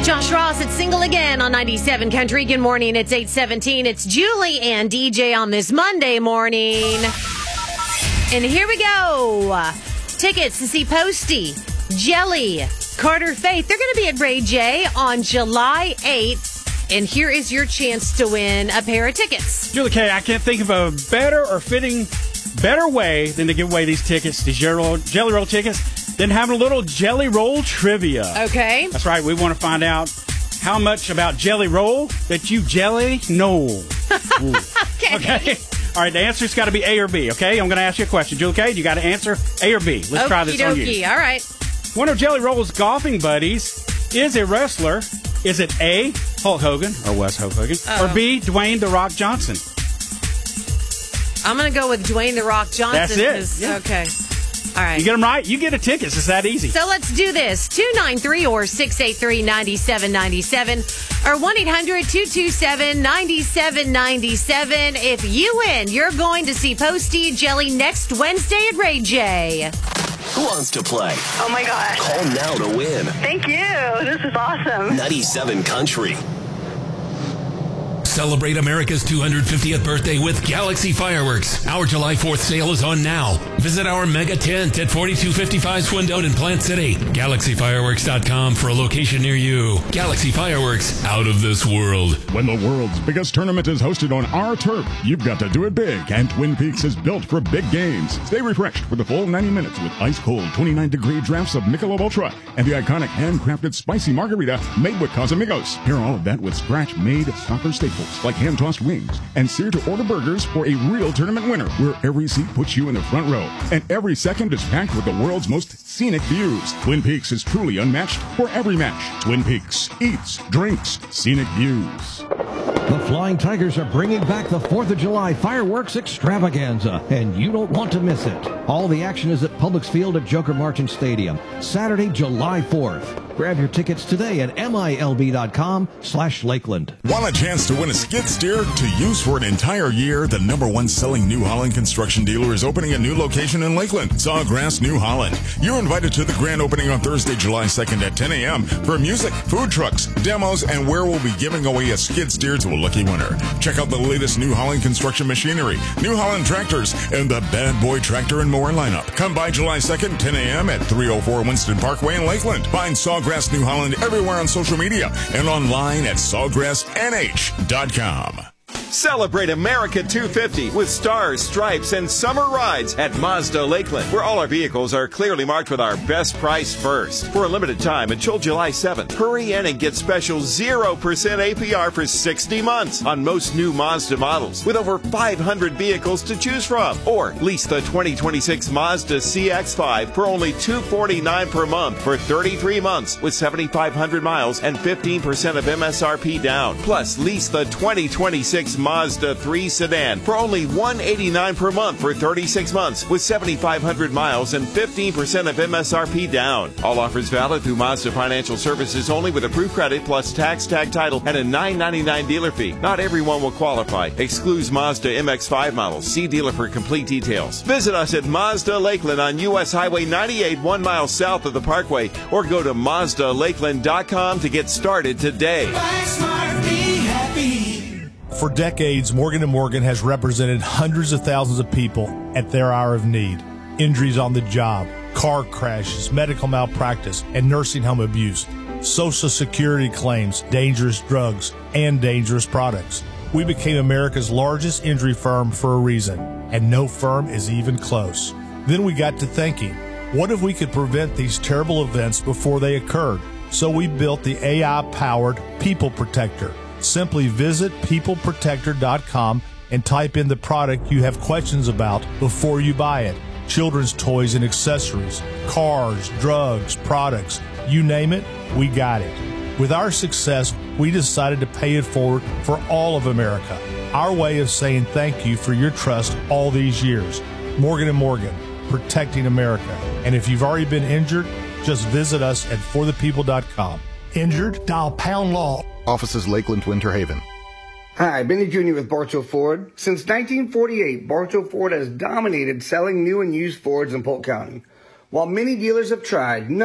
Josh Ross, it's Single Again on 97 Country. Good morning. It's 8:17. It's Julie and DJ on this Monday morning. And here we go. Tickets to see Posty, Jelly, Carter Faith. They're going to be at Ray J on July 8th. And here is your chance to win a pair of tickets. Julie K., I can't think of a better way than to give away these tickets, these Jelly Roll tickets, than having a little Jelly Roll trivia. Okay. That's right. We want to find out how much about Jelly Roll that you jelly know. Okay. All right, the answer's got to be A or B, okay? I'm going to ask you a question. Julie K., you got to answer A or B. Let's try this on you. All right. One of Jelly Roll's golfing buddies is a wrestler. Is it A, Hulk Hogan, or Wes Hulk Hogan, or B, Dwayne The Rock Johnson? I'm going to go with Dwayne The Rock Johnson. That's it. Yeah. Okay. All right. You get them right, you get a ticket. It's that easy. So let's do this. 293 or 683-9797 or 1-800-227-9797. If you win, you're going to see Posty Jelly next Wednesday at Ray J. Who wants to play? Oh my God. Call now to win. Thank you. This is awesome. 97 Country. Celebrate America's 250th birthday with Galaxy Fireworks. Our July 4th sale is on now. Visit our mega tent at 4255 Swindon in Plant City. GalaxyFireworks.com for a location near you. Galaxy Fireworks, out of this world. When the world's biggest tournament is hosted on our turf, you've got to do it big, and Twin Peaks is built for big games. Stay refreshed for the full 90 minutes with ice-cold 29-degree drafts of Michelob Ultra and the iconic handcrafted spicy margarita made with Casamigos. Pair all of that with scratch-made soccer staples like hand-tossed wings and sear-to-order burgers for a real tournament winner, where every seat puts you in the front row and every second is packed with the world's most scenic views. Twin Peaks is truly unmatched for every match. Twin Peaks eats, drinks, scenic views. The Flying Tigers are bringing back the 4th of July fireworks extravaganza, and you don't want to miss it. All the action is at Publix Field at Joker Marchant Stadium, Saturday, July 4th. Grab your tickets today at milb.com/Lakeland. Want a chance to win a skid steer to use for an entire year? The #1 selling New Holland construction dealer is opening a new location in Lakeland, Sawgrass, New Holland. You're invited to the grand opening on Thursday, July 2nd at 10 a.m. for music, food trucks, demos, and where we'll be giving away a skid steer to a lucky winner. Check out the latest New Holland construction machinery, New Holland tractors, and the Bad Boy tractor and mower lineup. Come by July 2nd, 10 a.m. at 304 Winston Parkway in Lakeland. Find Sawgrass New Holland everywhere on social media and online at sawgrassnh.com. Celebrate America 250 with stars, stripes, and summer rides at Mazda Lakeland, where all our vehicles are clearly marked with our best price first. For a limited time until July 7th, hurry in and get special 0% APR for 60 months on most new Mazda models, with over 500 vehicles to choose from. Or lease the 2026 Mazda CX-5 for only $249 per month for 33 months with 7,500 miles and 15% of MSRP down. Plus, lease the 2026 Mazda 3 sedan for only $189 per month for 36 months with 7,500 miles and 15% of MSRP down. All offers valid through Mazda Financial Services only with approved credit plus tax, tag title, and a $9.99 dealer fee. Not everyone will qualify. Excludes Mazda MX-5 models. See dealer for complete details. Visit us at Mazda Lakeland on U.S. Highway 98, 1 mile south of the Parkway, or go to MazdaLakeland.com to get started today. Buy smart, be happy. For decades, Morgan & Morgan has represented hundreds of thousands of people at their hour of need. Injuries on the job, car crashes, medical malpractice, and nursing home abuse, Social Security claims, dangerous drugs, and dangerous products. We became America's largest injury firm for a reason, and no firm is even close. Then we got to thinking, what if we could prevent these terrible events before they occurred? So we built the AI-powered People Protector. Simply visit peopleprotector.com and type in the product you have questions about before you buy it. Children's toys and accessories, cars, drugs, products, you name it, we got it. With our success, we decided to pay it forward for all of America. Our way of saying thank you for your trust all these years. Morgan & Morgan, protecting America. And if you've already been injured, just visit us at forthepeople.com. Injured? Dial pound law. Offices Lakeland, Winter Haven. Hi, Benny Jr. with Bartow Ford. Since 1948, Bartow Ford has dominated selling new and used Fords in Polk County. While many dealers have tried,